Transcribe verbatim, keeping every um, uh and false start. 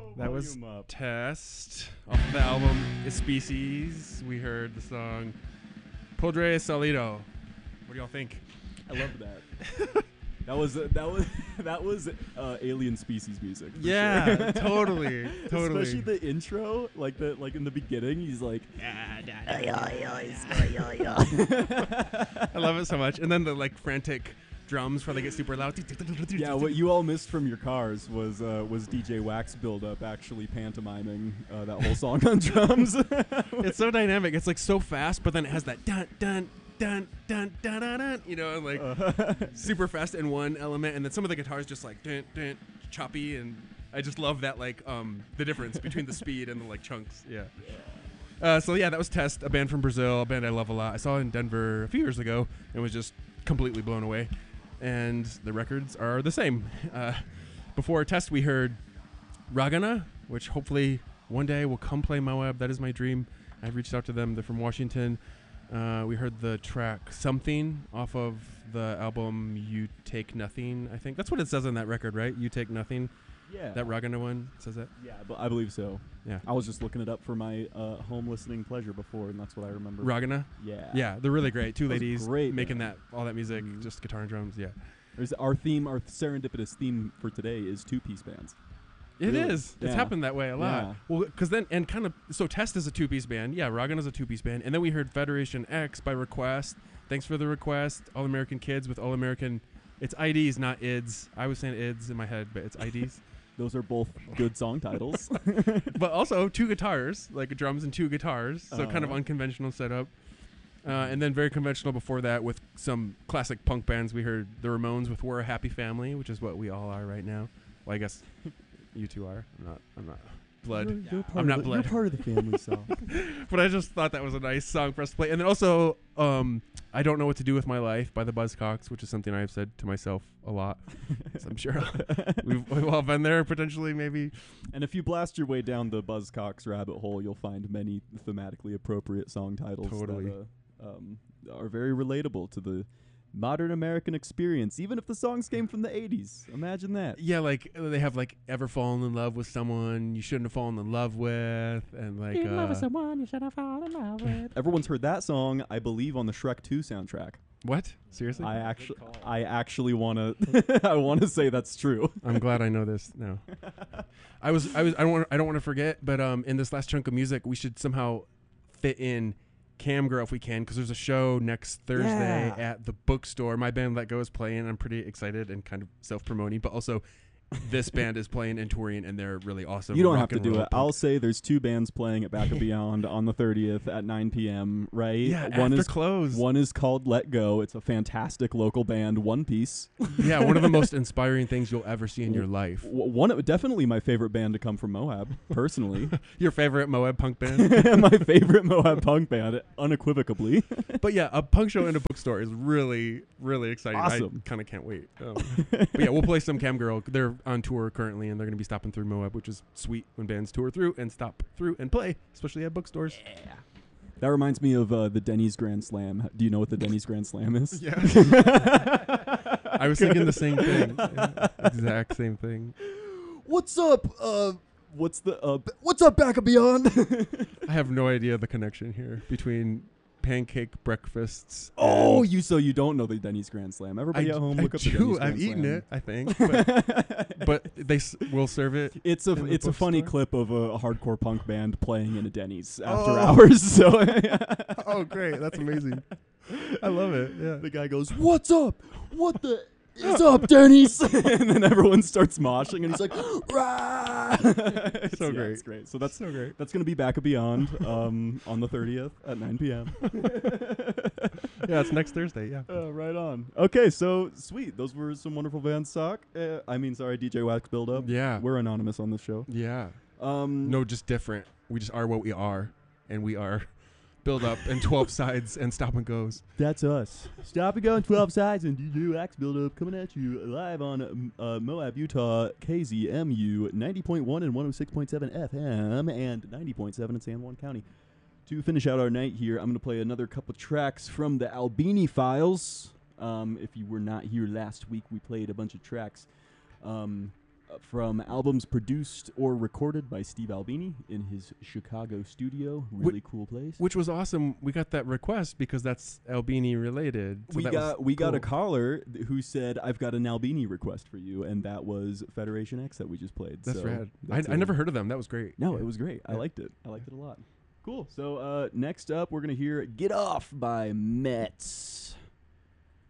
That was Volume up. Test off the album Species. We heard the song Podre Salido. What do y'all think? I love that. That was uh, that was that was uh, alien species music. for Yeah, sure. totally, totally. Especially the intro, like the like in the beginning, he's like, I love it so much. And then the like frantic drums where they get super loud. yeah. What you all missed from your cars was uh, was D J Wax buildup actually pantomiming uh, that whole song on drums. It's so dynamic. It's like so fast, but then it has that dun dun dun dun dun dun, dun you know, like Uh, super fast in one element, and then some of the guitars just like dun dun choppy, and I just love that like um the difference between the speed and the like chunks. Yeah. Uh, so yeah, that was Test, a band from Brazil, a band I love a lot. I saw in Denver a few years ago and was just completely blown away. And the records are the same. Uh, before Test, we heard Ragana, which hopefully one day will come play Moab. That is my dream. I've reached out to them. They're from Washington. Uh, we heard the track Something off of the album You Take Nothing, I think. That's what it says on that record, right? You Take Nothing. yeah. That Ragana one says that? Yeah, but I believe so. Yeah. I was just looking it up for my uh, home listening pleasure before, and that's what I remember. Ragana? Yeah. Yeah, they're really great. Two That was ladies great, making man. that all that music, Mhm. just guitar and drums. Yeah. There's our theme, our serendipitous theme for today is two-piece bands. It Really? is. It's Yeah. happened that way a lot. Yeah. Well, because then, and kind of, so Test is a two-piece band. Yeah, Ragana is a two-piece band. And then we heard Federation X by request. Thanks for the request. All American Kids with All American. It's I Ds, not I Ds. I was saying I Ds in my head, but it's I Ds. Those are both good song titles. But also two guitars, like drums and two guitars. So kind of Uh-huh. unconventional setup. Uh, and then very conventional before that with some classic punk bands. We heard the Ramones with We're a Happy Family, which is what we all are right now. Well, I guess you two are. I'm not. I'm not. Blood. You're, you're part I'm of not the, blood. You're part of the family, so. But I just thought that was a nice song for us to play. And then also, um, I Don't Know What to Do with My Life by the Buzzcocks, which is something I've said to myself a lot. So I'm sure we've, we've all been there, potentially, maybe. And if you blast your way down the Buzzcocks rabbit hole, you'll find many thematically appropriate song titles Totally. that uh, um, are very relatable to the modern American experience, even if the songs came from the eighties. Imagine that. Yeah, like uh, they have like Ever Fallen in Love with Someone You Shouldn't Have Fallen in Love With, and like In love with uh, someone you should have fallen in love with. Everyone's heard that song, I believe, on the Shrek two soundtrack. what? Seriously? I actually, I actually want to, I want to say that's true. I'm glad I know this now. I was, I was, I don't want, I don't want to forget, but um, in this last chunk of music, we should somehow fit in Cam Girl if we can, because there's a show next Thursday Yeah. at the bookstore. My band Let Go is playing. I'm pretty excited and kind of self-promoting, but also this band is playing and touring, and they're really awesome. You don't rock have to and do roll it. punk. I'll say there's two bands playing at Back of Beyond on the thirtieth at nine p.m. Right? Yeah, one after is close. one is called Let Go. It's a fantastic local band, One Piece. Yeah, one of the most inspiring things you'll ever see in your life. W- One of- definitely my favorite band to come from Moab, personally. Your favorite Moab punk band? My favorite Moab punk band, unequivocally. But yeah, a punk show in a bookstore is really, really exciting. Awesome. I kind of can't wait. Um, but yeah, we'll play some Cam Girl. They're on tour currently, and they're going to be stopping through Moab, which is sweet when bands tour through and stop through and play, especially at bookstores. That reminds me of uh, the Denny's Grand Slam. Do you know what the Denny's Grand Slam is? Yeah. I was thinking the same thing. Yeah, exact same thing. What's up? Uh, what's the? Uh, b- what's up, Back of Beyond? I have no idea the connection here between pancake breakfasts. Oh, and you so you don't know the Denny's Grand Slam? Everybody I, at home, I look up the do. Denny's I've Grand eaten Slam. it, I think. But, but they s- will serve it. It's a in the it's a funny bookstore? clip of a, a hardcore punk band playing in a Denny's after Oh. hours. So Oh, great. That's amazing. I love it. Yeah. the guy goes, "What's up? What the is up, Denny's?" And then everyone starts moshing, and he's like, "Rah!" It's- So yeah, great. It's great. So that's so great. that's gonna be Back of Beyond um, on the thirtieth at nine p.m. Yeah, it's next Thursday. Yeah. Uh, right on. Okay, so sweet. Those were some wonderful bands. Sock. Uh, I mean, sorry, D J Wax Build Up. Yeah. We're anonymous on this show. Yeah. Um, No, just different. We just are what we are, and we are build up and twelve sides and stop and goes. That's us. Stop and go on twelve sides and D J Wax Build Up coming at you live on um, uh, Moab, Utah, K Z M U ninety point one and one oh six point seven F M and ninety point seven in San Juan County. To finish out our night here, I'm going to play another couple tracks from the Albini Files. Um, if you were not here last week, we played a bunch of tracks. Um, uh, from albums produced or recorded by Steve Albini in his Chicago studio. Really cool place. Which was awesome. We got that request because that's Albini related. So we that got was we got a cool. caller th- who said, "I've got an Albini request for you," and that was Federation X that we just played. That's so rad. that's I, I a- never heard of them. That was great. No, Yeah. it was great. I Yeah. liked it. I liked it a lot. Cool. So uh, next up, we're gonna hear "Get Off" by Mets.